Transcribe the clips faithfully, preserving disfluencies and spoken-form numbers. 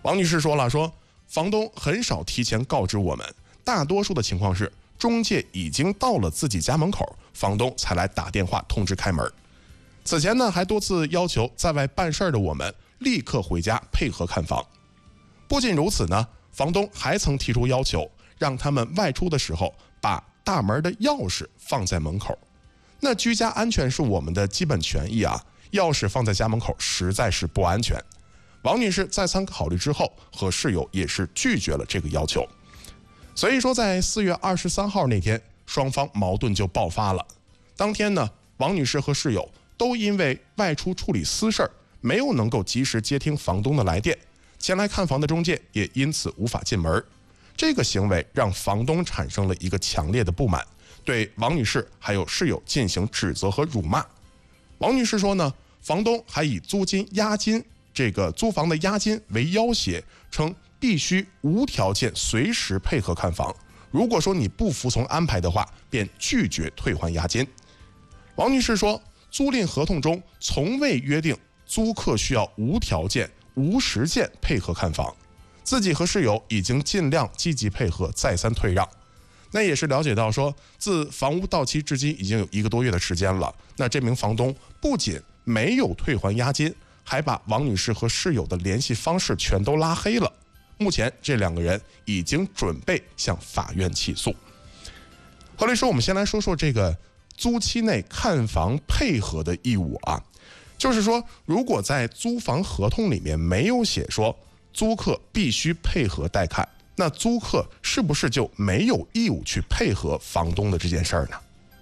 王女士说了，说房东很少提前告知我们，大多数的情况是中介已经到了自己家门口，房东才来打电话通知开门。此前呢，还多次要求在外办事的我们立刻回家配合看房。不仅如此呢，房东还曾提出要求，让他们外出的时候把大门的钥匙放在门口。那居家安全是我们的基本权益啊，钥匙放在家门口实在是不安全。王女士再三考虑之后，和室友也是拒绝了这个要求。所以说，在四月二十三号那天，双方矛盾就爆发了。当天呢，王女士和室友都因为外出处理私事儿，没有能够及时接听房东的来电，前来看房的中介也因此无法进门。这个行为让房东产生了一个强烈的不满，对王女士还有室友进行指责和辱骂。王女士说呢，房东还以租金押金这个租房的押金为要挟，称必须无条件随时配合看房，如果说你不服从安排的话，便拒绝退还押金。王女士说，租赁合同中从未约定租客需要无条件无实践配合看房，自己和室友已经尽量积极配合，再三退让。那也是了解到说，自房屋到期至今已经有一个多月的时间了，那这名房东不仅没有退还押金，还把王女士和室友的联系方式全都拉黑了。目前这两个人已经准备向法院起诉。何律师，我们先来说说这个租期内看房配合的义务啊，就是说，如果在租房合同里面没有写说租客必须配合带看，那租客是不是就没有义务去配合房东的这件事儿呢？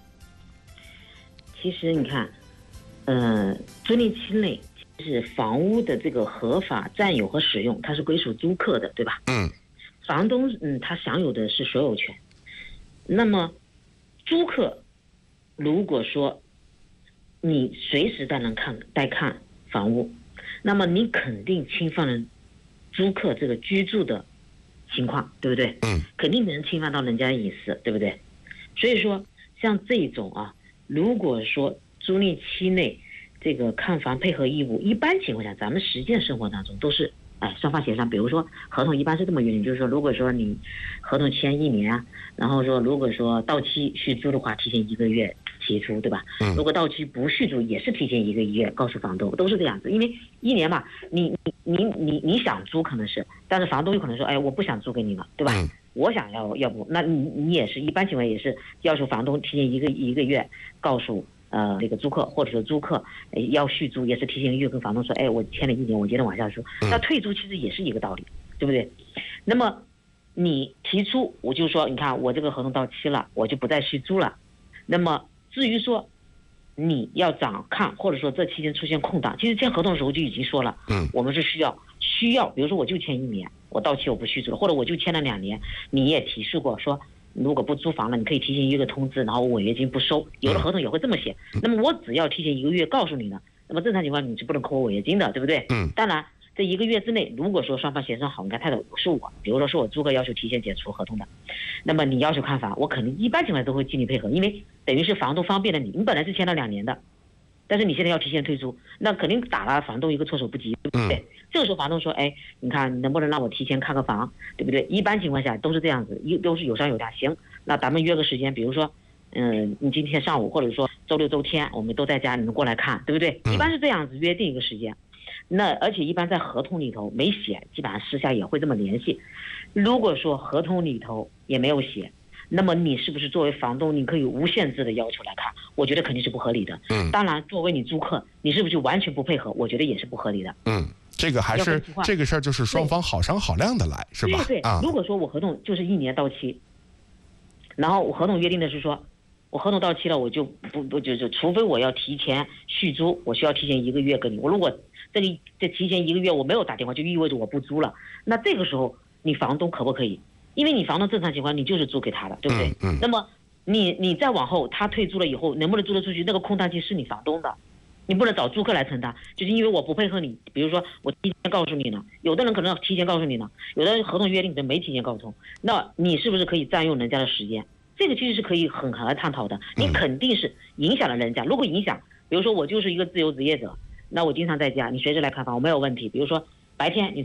其实你看，呃，租赁期内是房屋的这个合法占有和使用，它是归属租客的，对吧？嗯。房东，嗯，他享有的是所有权。那么，租客如果说你随时带能看带看房屋，那么你肯定侵犯了租客这个居住的情况，对不对？嗯，肯定能侵犯到人家的隐私，对不对？所以说，像这种啊，如果说租赁期内这个看房配合义务，一般情况下，咱们实践生活当中都是，哎，双方协商。比如说合同一般是这么约定，就是说，如果说你合同签一年，然后说如果说到期续租的话，提前一个月提出，对吧？嗯。如果到期不续租，也是提前一个月告诉房东，都是这样子。因为一年嘛，你你你你你想租可能是，但是房东有可能说，哎，我不想租给你了，对吧？嗯。我想要，要不，那你你也是一般情况也是要求房东提前一个一个月告诉呃这个租客，或者说租客、呃、要续租，也是提前一个月跟房东说，哎，我签了一年，我接着往下说。那退租其实也是一个道理，对不对？那么你提出，我就说，你看我这个合同到期了，我就不再续租了。那么至于说你要涨看，或者说这期间出现空档，其实签合同的时候就已经说了，嗯，我们是需要需要，比如说我就签一年，我到期我不续租了，或者我就签了两年，你也提示过说，如果不租房了，你可以提前一个通知，然后违约金不收，有的合同也会这么写。那么我只要提前一个月告诉你了，那么正常情况你是不能扣我违约金的，对不对？嗯。当然，这一个月之内，如果说双方协商好，你看态度是我，比如说是我租客要求提前解除合同的，那么你要求看房，我肯定一般情况下都会尽力配合，因为等于是房东方便了你，你本来是签了两年的，但是你现在要提前退租，那肯定打了房东一个措手不及，对不对？嗯。这个时候房东说，哎，你看能不能让我提前看个房，对不对？一般情况下都是这样子，都是有商有量。行，那咱们约个时间，比如说，嗯，你今天上午或者说周六周天我们都在家，你们过来看，对不对？一般是这样子约定一个时间。那而且一般在合同里头没写，基本上私下也会这么联系。如果说合同里头也没有写，那么你是不是作为房东，你可以无限制的要求来看？我觉得肯定是不合理的。嗯。当然，作为你租客，你是不是就完全不配合？我觉得也是不合理的。嗯。 这个还是这个事儿，就是双方好商好量的来，是吧？ 对对。啊。如果说我合同就是一年到期，然后我合同约定的是说，我合同到期了，我就不不就就，除非我要提前续租，我需要提前一个月给你。我如果这里这提前一个月我没有打电话，就意味着我不租了。那这个时候你房东可不可以？因为你房东正常情况你就是租给他的，对不对？嗯。嗯。那么你你再往后他退租了以后，能不能租得出去？那个空档期是你房东的。你不能找租客来承担，就是因为我不配合你，比如说我提前告诉你了，有的人可能要提前告诉你了，有的合同约定的没提前告诉，那你是不是可以占用人家的时间？这个其实是可以很好来探讨的。你肯定是影响了人家，如果影响，比如说我就是一个自由职业者，那我经常在家，你随时来看房我没有问题。比如说白天你